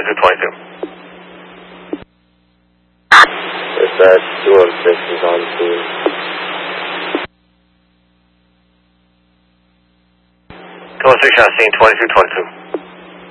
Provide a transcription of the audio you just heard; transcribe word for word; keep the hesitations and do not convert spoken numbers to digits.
twenty-two twenty-two. Dispatch two one six is on scene. two one six on scene, twenty-two twenty-two.